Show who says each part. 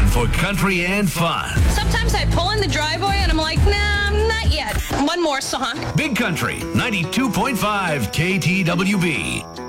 Speaker 1: for country and fun.
Speaker 2: Sometimes I pull in the driveway and I'm like, nah, not yet. One more song.
Speaker 1: Big Country, 92.5 KTWB.